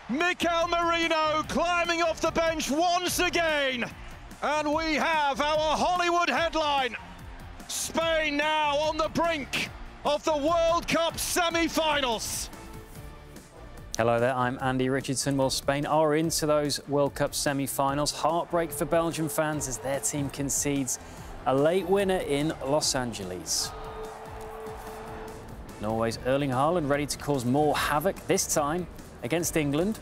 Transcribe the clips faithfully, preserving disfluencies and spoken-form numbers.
Mikel Merino climbing off the bench once again. And we have our Hollywood headline. Spain now on the brink of the World Cup semi-finals. Hello there, I'm Andy Richardson. Well, Spain are into those World Cup semi-finals. Heartbreak for Belgian fans as their team concedes a late winner in Los Angeles. Norway's Erling Haaland ready to cause more havoc, this time against England.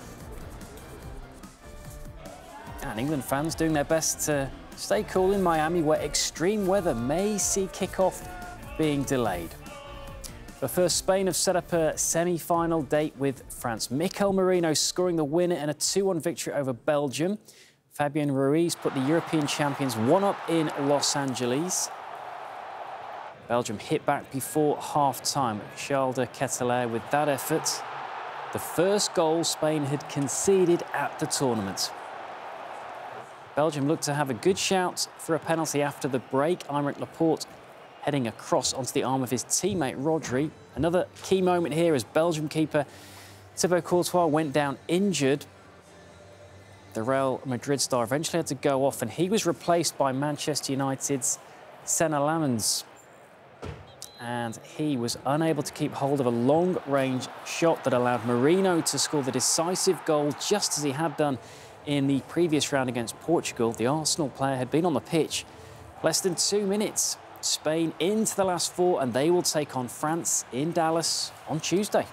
And England fans doing their best to stay cool in Miami, where extreme weather may see kick-off being delayed. But first, Spain have set up a semi-final date with France. Mikel Merino scoring the winner in a two one victory over Belgium. Fabian Ruiz put the European champions one up in Los Angeles. Belgium hit back before half-time. Charles de Ketelaere with that effort. The first goal Spain had conceded at the tournament. Belgium looked to have a good shout for a penalty after the break. Aymeric Laporte heading across onto the arm of his teammate Rodri. Another key moment here as Belgium keeper Thibaut Courtois went down injured. The Real Madrid star eventually had to go off and he was replaced by Manchester United's Senna Lamens. And he was unable to keep hold of a long-range shot that allowed Merino to score the decisive goal just as he had done in the previous round against Portugal. The Arsenal player had been on the pitch less than two minutes. Spain into the last four, and they will take on France in Dallas on Tuesday.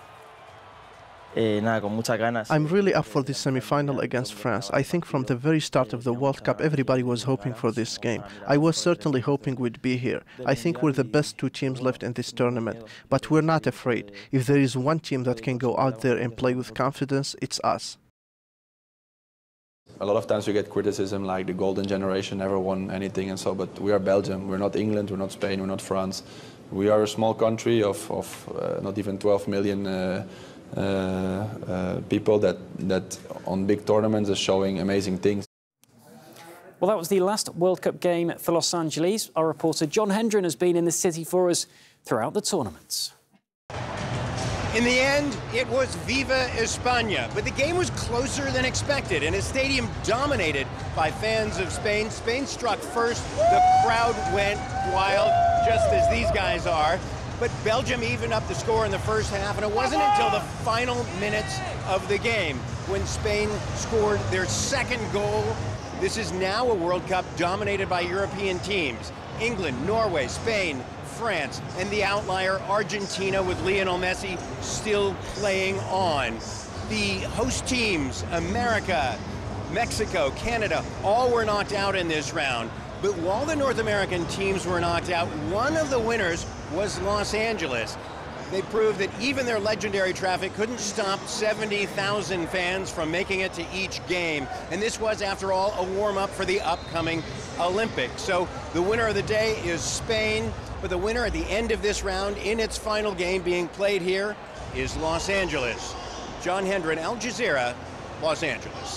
I'm really up for this semi-final against France. I think from the very start of the World Cup, everybody was hoping for this game. I was certainly hoping we'd be here. I think we're the best two teams left in this tournament, but we're not afraid. If there is one team that can go out there and play with confidence, it's us. A lot of times we get criticism like the golden generation never won anything and so, but we are Belgium, we're not England, we're not Spain, we're not France. We are a small country of, of uh, not even twelve million uh, uh, uh, people that, that on big tournaments are showing amazing things. Well, that was the last World Cup game for Los Angeles. Our reporter John Hendren has been in the city for us throughout the tournament. In the end, it was Viva España, but the game was closer than expected in a stadium dominated by fans of Spain. Spain struck first, the crowd went wild, just as these guys are. But Belgium evened up the score in the first half, and it wasn't until the final minutes of the game when Spain scored their second goal. This is now a World Cup dominated by European teams. England, Norway, Spain, France, and the outlier Argentina with Lionel Messi still playing on. The host teams, America, Mexico, Canada, all were knocked out in this round. But while the North American teams were knocked out, one of the winners was Los Angeles. They proved that even their legendary traffic couldn't stop seventy thousand fans from making it to each game. And this was, after all, a warm-up for the upcoming Olympics. So the winner of the day is Spain. But the winner at the end of this round, in its final game being played here, is Los Angeles. John Hendren, Al Jazeera, Los Angeles.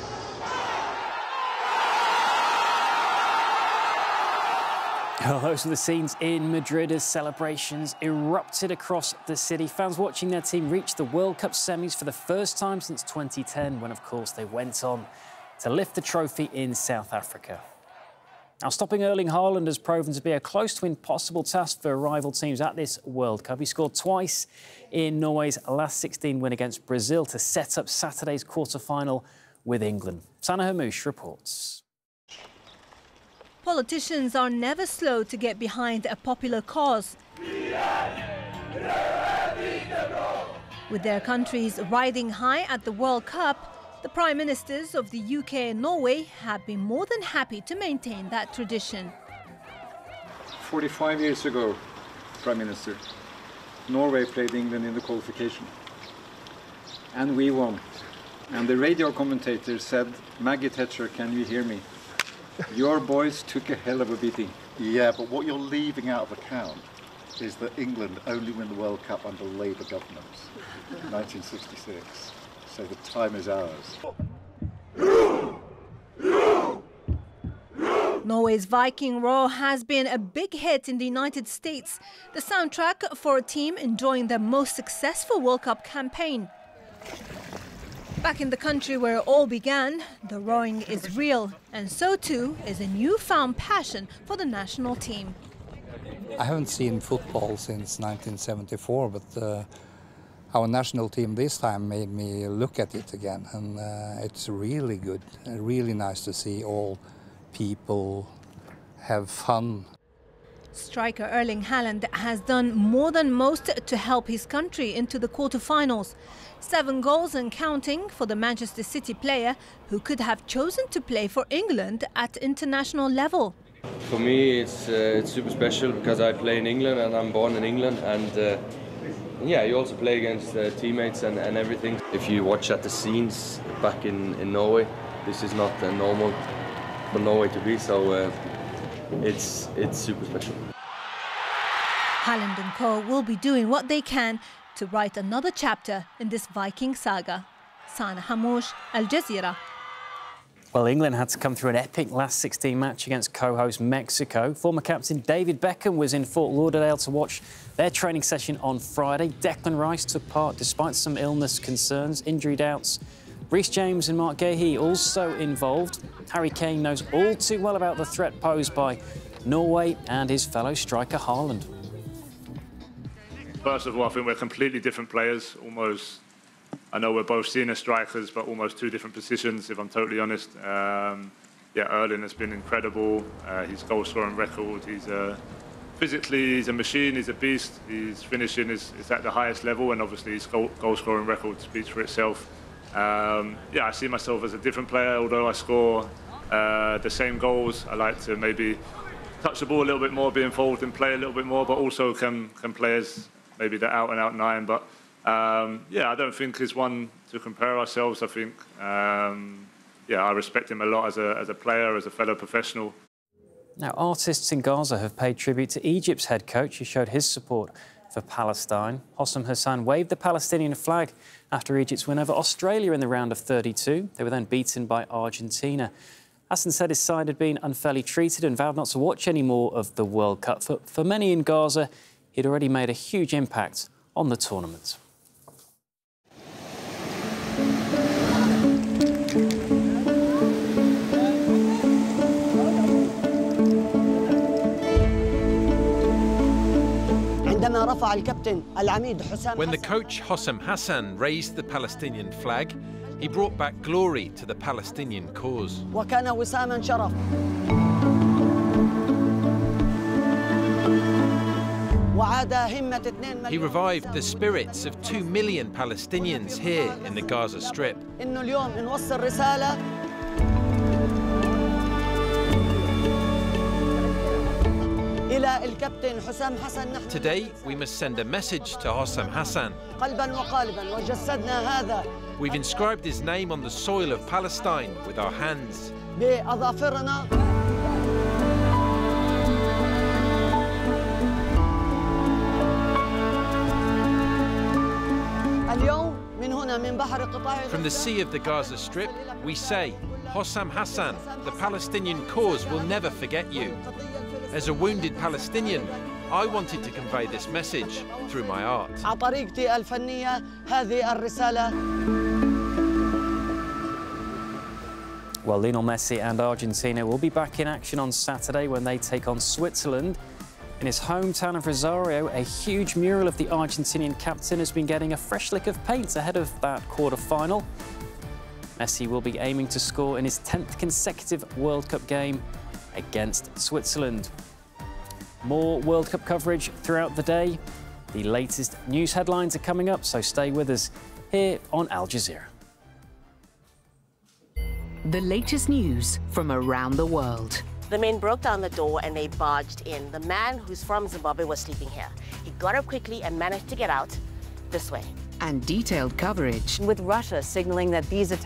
Well, those are the scenes in Madrid as celebrations erupted across the city. Fans watching their team reach the World Cup semis for the first time since twenty ten, when, of course, they went on to lift the trophy in South Africa. Now, stopping Erling Haaland has proven to be a close to impossible task for rival teams at this World Cup. He scored twice in Norway's last sixteen win against Brazil to set up Saturday's quarter-final with England. Sana Hamouche reports. Politicians are never slow to get behind a popular cause. With their countries riding high at the World Cup, the Prime Ministers of the U K and Norway have been more than happy to maintain that tradition. forty-five years ago, Prime Minister, Norway played England in the qualification. And we won. And the radio commentator said, "Maggie Thatcher, can you hear me? Your boys took a hell of a beating." Yeah, but what you're leaving out of account is that England only win the World Cup under Labour governments in nineteen sixty-six. So the time is ours. Norway's Viking Roar has been a big hit in the United States, the soundtrack for a team enjoying their most successful World Cup campaign. Back in the country where it all began, the rowing is real, and so too is a newfound passion for the national team. I haven't seen football since nineteen seventy-four, but uh, our national team this time made me look at it again, and uh, it's really good, really nice to see all people have fun. Striker Erling Haaland has done more than most to help his country into the quarter-finals. Seven goals and counting for the Manchester City player who could have chosen to play for England at international level. For me, it's, uh, it's super special because I play in England and I'm born in England, and uh, yeah, you also play against uh, teammates and, and everything. If you watch at the scenes back in, in Norway, this is not uh, normal for Norway to be, so uh, it's, it's super special. Haaland and co will be doing what they can to write another chapter in this Viking saga. Sana Hamouche, Al Jazeera. Well, England had to come through an epic last sixteen match against co-host Mexico. Former captain David Beckham was in Fort Lauderdale to watch their training session on Friday. Declan Rice took part despite some illness concerns, injury doubts. Reece James and Mark Gahey also involved. Harry Kane knows all too well about the threat posed by Norway and his fellow striker Haaland. First of all, I think we're completely different players, almost. I know we're both senior strikers, but almost two different positions, if I'm totally honest. Um, yeah, Erling has been incredible. Uh, his goal-scoring record, he's a, physically, he's a machine, he's a beast. His finishing is, is at the highest level, and obviously his goal, goal-scoring record speaks for itself. Um, yeah, I see myself as a different player, although I score uh, the same goals. I like to maybe touch the ball a little bit more, be involved and play a little bit more, but also can, can play as maybe the out-and-out nine. But Um, yeah, I don't think there's one to compare ourselves. I think, um, yeah, I respect him a lot as a, as a player, as a fellow professional. Now, artists in Gaza have paid tribute to Egypt's head coach, who showed his support for Palestine. Hossam Hassan waved the Palestinian flag after Egypt's win over Australia in the round of thirty-two. They were then beaten by Argentina. Hassan said his side had been unfairly treated and vowed not to watch any more of the World Cup. For, for many in Gaza, he'd already made a huge impact on the tournament. When the coach Hossam Hassan raised the Palestinian flag, he brought back glory to the Palestinian cause. He revived the spirits of two million Palestinians here in the Gaza Strip. Today, we must send a message to Hossam Hassan. We've inscribed his name on the soil of Palestine with our hands. From the sea of the Gaza Strip, we say, Hossam Hassan, the Palestinian cause will never forget you. As a wounded Palestinian, I wanted to convey this message through my art. Well, Lionel Messi and Argentina will be back in action on Saturday when they take on Switzerland. In his hometown of Rosario, a huge mural of the Argentinian captain has been getting a fresh lick of paint ahead of that quarter-final. Messi will be aiming to score in his tenth consecutive World Cup game against Switzerland. More World Cup coverage throughout the day. The latest news headlines are coming up, so stay with us here on Al Jazeera. The latest news from around the world. The men broke down the door and they barged in. The man who's from Zimbabwe was sleeping here. He got up quickly and managed to get out this way. And detailed coverage. With Russia signaling that these attacks